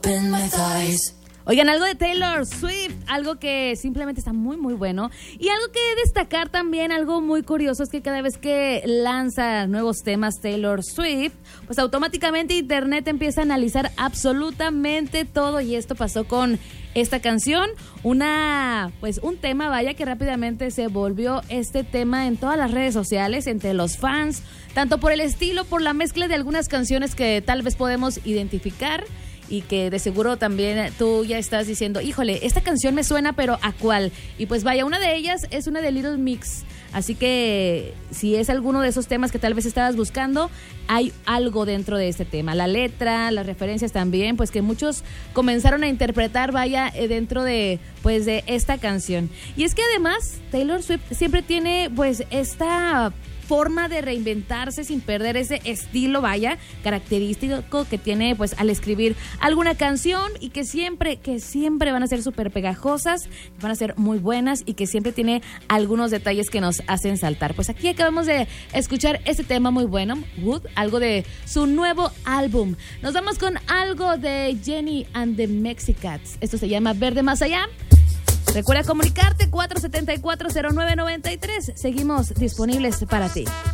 Oigan, algo de Taylor Swift, algo que simplemente está muy, muy bueno. Y algo que destacar también, algo muy curioso, es que cada vez que lanza nuevos temas Taylor Swift, pues automáticamente Internet empieza a analizar absolutamente todo. Y esto pasó con esta canción, un tema, vaya, que rápidamente se volvió este tema en todas las redes sociales, entre los fans, tanto por el estilo, por la mezcla de algunas canciones que tal vez podemos identificar, y que de seguro también tú ya estás diciendo, híjole, esta canción me suena, pero ¿a cuál? Y pues vaya, una de ellas es una de Little Mix. Así que si es alguno de esos temas que tal vez estabas buscando, hay algo dentro de este tema. La letra, las referencias también, pues que muchos comenzaron a interpretar, vaya, dentro de esta canción. Y es que además Taylor Swift siempre tiene pues esta forma de reinventarse sin perder ese estilo, vaya, característico que tiene pues al escribir alguna canción, y que siempre van a ser súper pegajosas, van a ser muy buenas, y que siempre tiene algunos detalles que nos hacen saltar. Pues aquí acabamos de escuchar este tema muy bueno, Wood, algo de su nuevo álbum. Nos vamos con algo de Jenny and the Mexicats. Esto se llama Verde Más Allá. Recuerda comunicarte 474-0993. Seguimos disponibles para ti.